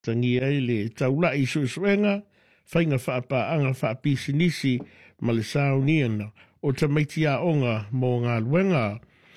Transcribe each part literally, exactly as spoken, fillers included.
tangi ai le taula i suesuenga, whainga whaapaanga whaapisinisi ma le sauniana o tamaiti a onga mō ngā luenga.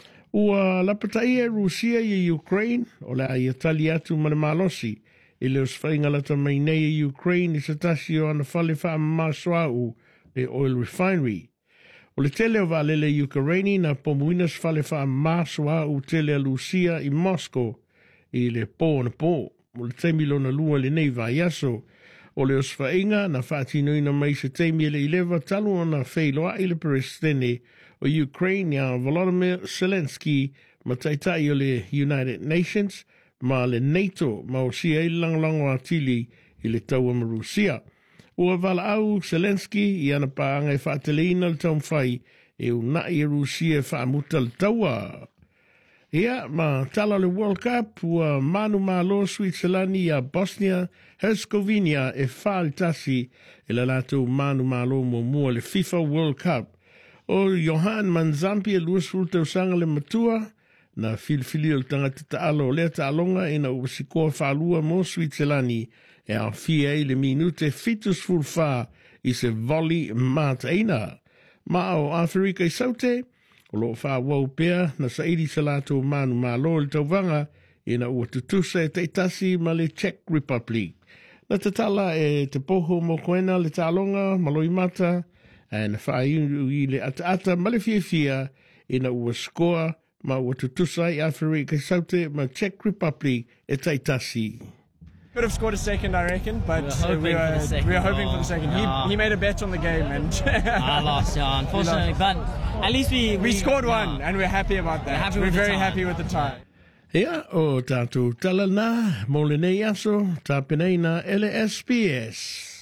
Ua lapatai e Rusia i Ukraine, o le ai atali atu mana malosi, i le os whainga lata mai nei i Ukraine i sa tasi o ana whale wha masoau le oil refinery. O le tele o valele Ukraine na pomuinas whale wha masoau tele a Rusia i Moscow i le pō na pō. O le teimilo na lua le nei vai aso, o le os whainga na whaatinoina mai se teimi le ilewa talu o na whailoa i le presidente o Ukraine a Volodymyr Zelensky ma taitai o le United Nations ma le NATO ma o sia i langlango atili i le tau ama Rusia. Ua vala au Zelensky i ana paanga e whaateleina le tau mwhai e una i Rusia e whaamuta le taua. Ia, ma tala le World Cup ua manu malo Switzerland a Bosnia Herzegovina e whaalitasi e la lato manu malo mo mua le FIFA World Cup. O Johan Manzampi e luas fulta usanga le matua na filifili o tangata taalo lea taalonga e na uasikoa whalua mo Switzerland e a fia e le minute fitus fulfa i se volley mataina. Ma o Afrika i saute, o lo wha wau pea na saidi salato manu malo le tauvanga e na ua tutusa e teitasi ma le Czech Republic. Na tatala e te poho mo koena le taalonga maloi mata e na wha i le ata ata ma le fia fia e na ua skoa ma ua tutusa i Afrika i saute ma Czech Republic e teitasi. Could have scored a second, I reckon, but we were hoping, we were, for, the we were hoping for the second. No. He, he made a bet on the game, and I lost, yeah, unfortunately. But at least we we, we scored one, yeah. and we're happy about that. We're, happy we're with very the time. happy with the tie. Ia o tātou talana, mō le nei aso, tāpenei na L S P S.